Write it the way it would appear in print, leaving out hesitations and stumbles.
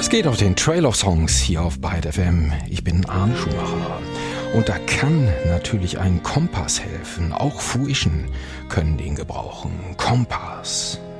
Es geht auf den Trail of Songs hier auf Byte FM. Ich bin Arne Schumacher. Und da kann natürlich ein Kompass helfen. Auch Fuischen können den gebrauchen. Kompass.